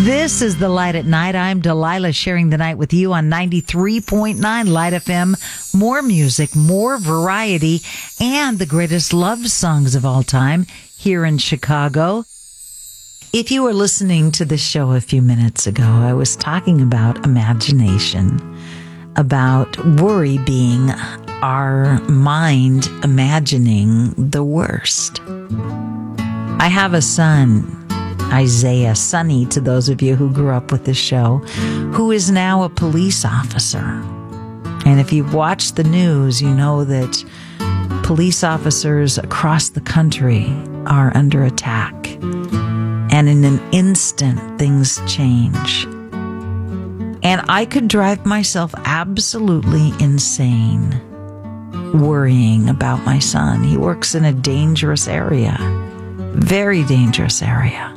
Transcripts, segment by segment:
This is The Light at Night. I'm Delilah, sharing the night with you on 93.9 Light FM. More music, more variety, and the greatest love songs of all time here in Chicago. If you were listening to this show a few minutes ago, I was talking about imagination, about worry being our mind imagining the worst. I have a son, Isaiah, Sonny to those of you who grew up with this show, who is now a police officer. And if you've watched the news, you know that police officers across the country are under attack. And in an instant, things change. And I could drive myself absolutely insane worrying about my son. He works in a dangerous area, very dangerous area.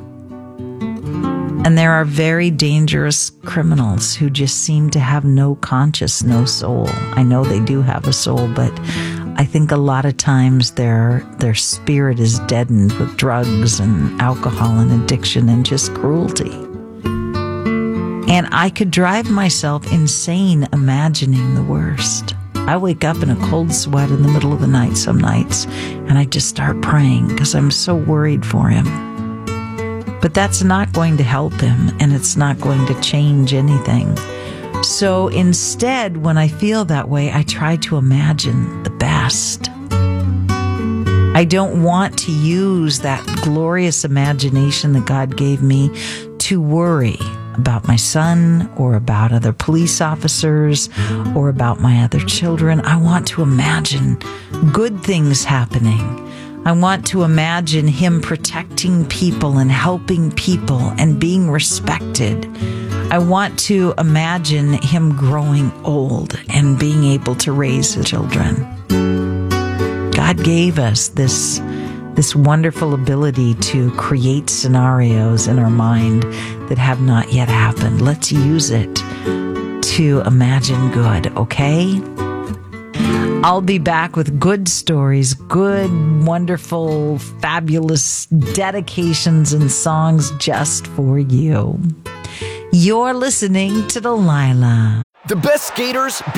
And there are very dangerous criminals who just seem to have no conscience, no soul. I know they do have a soul, but I think a lot of times their spirit is deadened with drugs and alcohol and addiction and just cruelty. And I could drive myself insane imagining the worst. I wake up in a cold sweat in the middle of the night some nights, and I just start praying because I'm so worried for him. But that's not going to help him, and it's not going to change anything. So instead, when I feel that way, I try to imagine the best. I don't want to use that glorious imagination that God gave me to worry about my son or about other police officers or about my other children. I want to imagine good things happening. I want to imagine him protecting people and helping people and being respected. I want to imagine him growing old and being able to raise his children. God gave us this wonderful ability to create scenarios in our mind that have not yet happened. Let's use it to imagine good, okay? I'll be back with good stories, good, wonderful, fabulous dedications and songs just for you. You're listening to Delilah. The best skaters